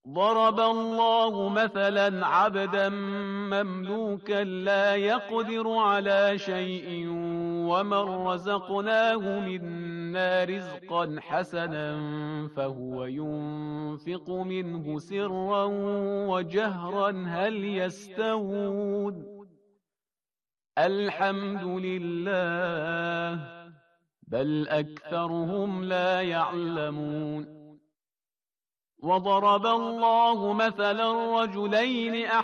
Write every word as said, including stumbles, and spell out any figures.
ضرب الله مثلا عبدا مملوكا لا يقدر على شيء ومن رزقناه منا رزقا حسنا فهو ينفق منه سرا وجهرا هل يستوون الحمد لله بل أكثرهم لا يعلمون. وضرب الله مثلا رجلين